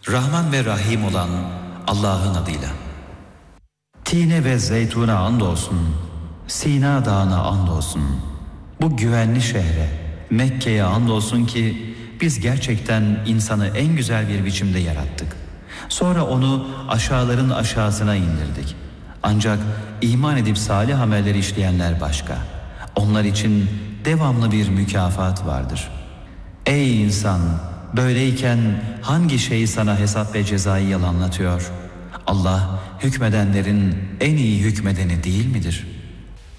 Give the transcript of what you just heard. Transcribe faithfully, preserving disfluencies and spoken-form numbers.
Rahman ve Rahim olan Allah'ın adıyla. Tine ve zeytuna andolsun, Sina dağına andolsun, bu güvenli şehre, Mekke'ye andolsun ki biz gerçekten insanı en güzel bir biçimde yarattık. Sonra onu aşağıların aşağısına indirdik. Ancak iman edip salih ameller işleyenler başka. Onlar için devamlı bir mükafat vardır. Ey insan! Böyleyken hangi şey sana hesap ve cezayı yalanlatıyor? Allah hükmedenlerin en iyi hükmedeni değil midir?